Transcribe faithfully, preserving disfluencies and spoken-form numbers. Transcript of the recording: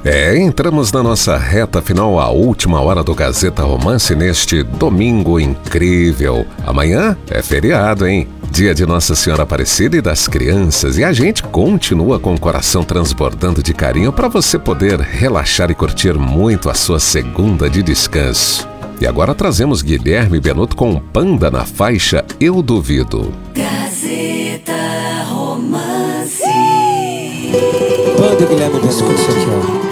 É, entramos na nossa reta final, a última hora do Gazeta Romance neste domingo incrível. Amanhã é feriado, hein? Dia de Nossa Senhora Aparecida e das crianças. E a gente continua com o coração transbordando de carinho para você poder relaxar e curtir muito a sua segunda de descanso. E agora trazemos Guilherme Benuto com Panda na faixa Eu Duvido. Gazeta Romance. Panda, Guilherme Benuto, isso aqui, ó.